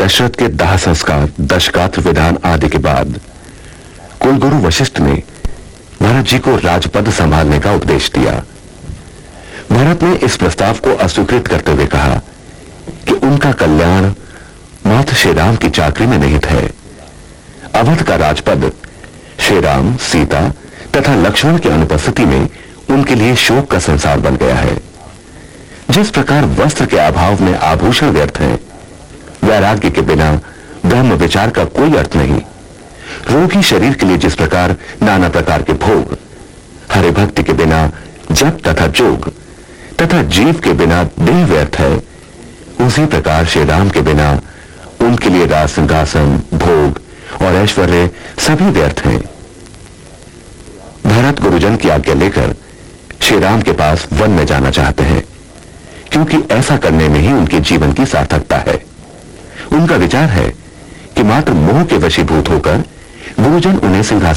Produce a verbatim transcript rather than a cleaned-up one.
दशरथ के दाह संस्कार, दशगात्र विधान आदि के बाद कुलगुरु वशिष्ठ ने भरत जी को राजपद संभालने का उपदेश दिया। भरत ने इस प्रस्ताव को अस्वीकृत करते हुए कहा कि उनका कल्याण मात्र श्री राम की चाकरी में निहित है। अवध का राजपद श्री राम, सीता तथा लक्ष्मण की अनुपस्थिति में उनके लिए शोक का संसार बन गया है। जिस प्रकार वस्त्र के अभाव में आभूषण व्यर्थ हैं, वैराग्य के बिना ब्रह्म विचार का कोई अर्थ नहीं। रोगी शरीर के लिए जिस प्रकार नाना प्रकार के भोग, हरि भक्ति के बिना जप तथा जोग तथा जीव के बिना देह व्यर्थ है, उसी प्रकार श्री राम के बिना उनके लिए राज सिंहासन, भोग और ऐश्वर्य सभी व्यर्थ हैं। भरत गुरुजन की आज्ञा लेकर श्री राम के पास वन में जाना चाहते हैं, क्योंकि ऐसा करने में ही उनके जीवन की सार्थकता है। उनका विचार है कि मात्र मोह के वशीभूत होकर गुरुजन उन्हें सिंहासन